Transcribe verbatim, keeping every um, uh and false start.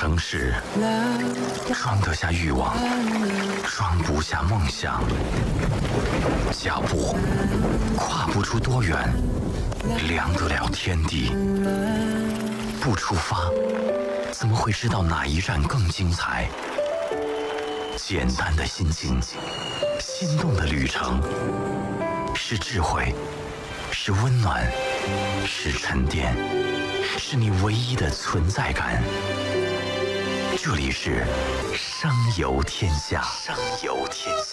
城市，装得下欲望，装不下梦想。脚步跨不出多远，量得了天地。不出发，怎么会知道哪一站更精彩？简单的心境，心动的旅程，是智慧，是温暖，是沉淀，是你唯一的存在感。这里是声游天下，声游天下。